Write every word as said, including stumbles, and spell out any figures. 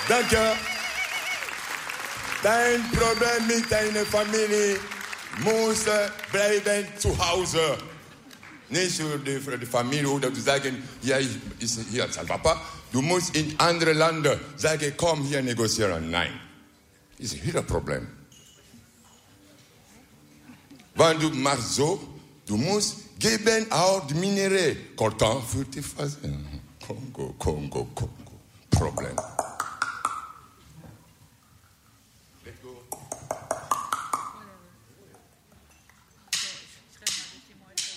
Danke. Dein Problem mit deiner Familie muss bleiben zu Hause. Nicht für die, für die Familie oder zu sagen, ja, ich, ist hier Papa. Du musst in andere Länder sagen, komm hier negozieren. Nein. Das ist wieder ein Problem. Wenn du machst so, du musst geben auch die Minerais. Coltan für die Phase. Kongo, Kongo, Kongo. Problem.